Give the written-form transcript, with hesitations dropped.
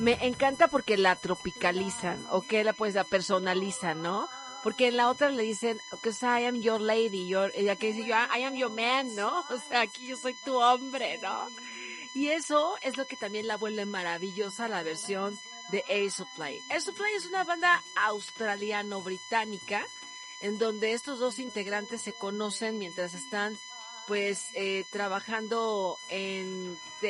me encanta porque la tropicalizan, o que la personalizan, ¿no? Porque en la otra le dicen, because I am your lady, ella que dice yo, I am your man, ¿no? O sea, aquí yo soy tu hombre, ¿no? Y eso es lo que también la vuelve maravillosa la versión de Air Supply. Air Supply es una banda australiano-británica en donde estos dos integrantes se conocen mientras están pues trabajando en